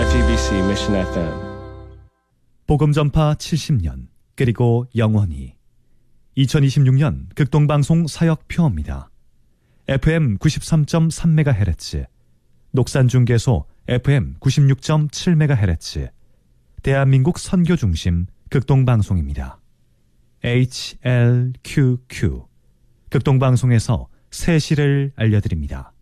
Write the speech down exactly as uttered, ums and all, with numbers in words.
지티비씨 Mission 에프엠 복음전파 칠십 년 그리고 영원히 이천이십육 년 극동방송 사역표입니다. 에프엠 구십삼 점 삼 메가헤르츠, 녹산중계소 에프엠 구십육 점 칠 메가헤르츠, 대한민국 선교중심 극동방송입니다. 에이치엘큐큐 극동방송에서 새 시를 알려드립니다.